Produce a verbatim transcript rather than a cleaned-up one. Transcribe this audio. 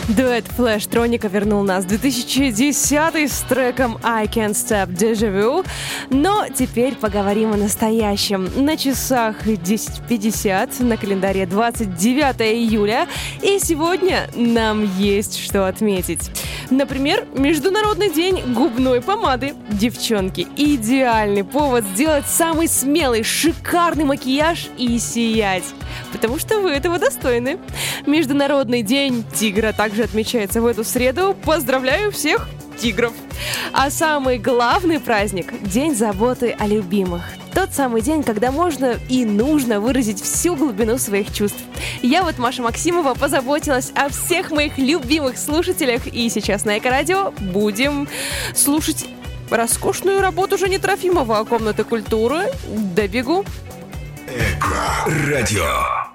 Дуэт Flashtronica вернул нас в две тысячи десятый с треком I Can't Stop Deja Vu. Но теперь поговорим о настоящем. На часах десять пятьдесят, на календаре двадцать девятое июля. И сегодня нам есть что отметить. Например, Международный день губной помады. Девчонки, идеальный повод сделать самый смелый, шикарный макияж и сиять. Потому что вы этого достойны. Международный день тигра также отмечается в эту среду. Поздравляю всех тигров. А самый главный праздник – День заботы о любимых. Тот самый день, когда можно и нужно выразить всю глубину своих чувств. Я вот, Маша Максимова, позаботилась о всех моих любимых слушателях. И сейчас на Эко-радио будем слушать роскошную работу Жени Трофимова «Комната культуры». Добегу. Эко-радио.